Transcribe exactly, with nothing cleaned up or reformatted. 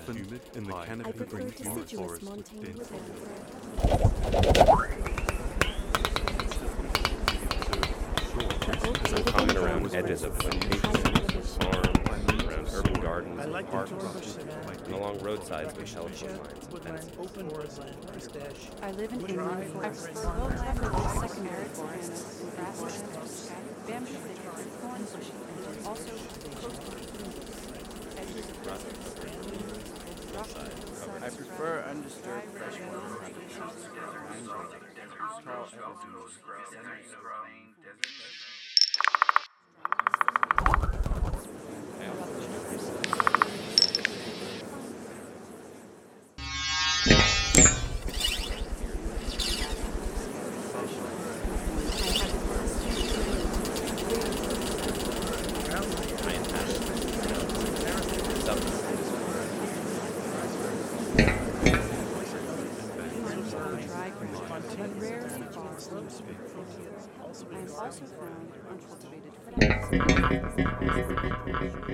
often humid in the I canopy prefer green deciduous forest with montane dense woodland. Common around edges of plantations, farms, around urban gardens and parks, and along roadsides with telephone lines and fences. Open woodland, mustache. I live in inland forests, lowland or secondary forests, grasslands, bamboo thickets, and thorn bushes, and also coastal communities, edges of deserts, rocky hillsides, I prefer undisturbed dry freshwater. ravines, migrations, Carl Evans. dry grass, but rarely forests. I have also found uncultivated forests.